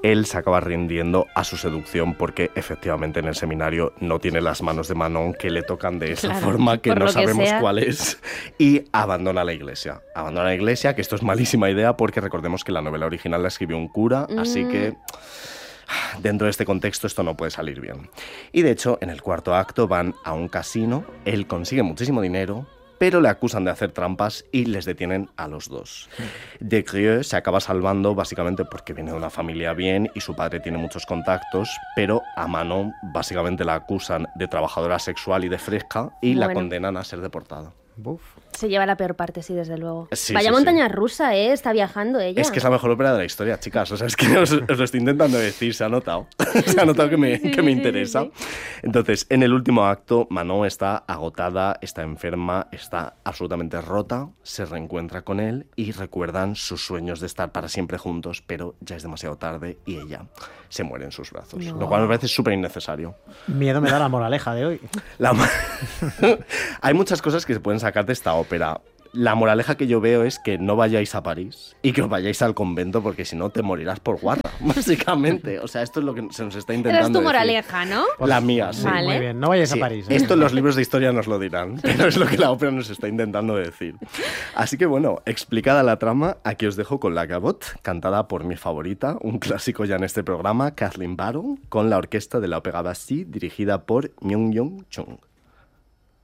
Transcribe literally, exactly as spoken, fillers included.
él se acaba rindiendo a su seducción porque efectivamente en el seminario no tiene las manos de Manon que le tocan de esa Claro, forma que por no lo que sabemos sea. cuál es, y abandona la iglesia. Abandona la iglesia, que esto es malísima idea porque recordemos que la novela original la escribió un cura, Mm. así que dentro de este contexto esto no puede salir bien. Y de hecho, en el cuarto acto van a un casino, él consigue muchísimo dinero, pero le acusan de hacer trampas y les detienen a los dos. Desgrieux se acaba salvando básicamente porque viene de una familia bien y su padre tiene muchos contactos, pero a Manon básicamente la acusan de trabajadora sexual y de fresca y la Bueno. condenan a ser deportada. Buf. Se lleva la peor parte, sí, desde luego. Sí, Vaya sí, montaña rusa, ¿eh? Está viajando ella. Es que es la mejor ópera de la historia, chicas. O sea, es que os, os lo estoy intentando decir, se ha notado. Se ha notado que me, Sí, que me sí, interesa. sí, Entonces, en el último acto, Manon está agotada, está enferma, está absolutamente rota, se reencuentra con él y recuerdan sus sueños de estar para siempre juntos, pero ya es demasiado tarde y ella se muere en sus brazos. No. Lo cual me parece súper innecesario. Miedo me da la moraleja de hoy. La ma- Hay muchas cosas que se pueden sacar de esta ópera. La moraleja que yo veo es que no vayáis a París y que os vayáis al convento porque si no te morirás por guarra, básicamente. O sea, esto es lo que se nos está intentando Esa es tu decir. moraleja, ¿no? La mía, sí. Vale. Muy bien, no vayáis Sí, a París. ¿eh? esto en los libros de historia nos lo dirán, pero es lo que la ópera nos está intentando decir. Así que bueno, explicada la trama, aquí os dejo con La Gavotte, cantada por mi favorita, un clásico ya en este programa, Kathleen Barron, con la orquesta de la Ópera Bastille, dirigida por Myung-Young Chung.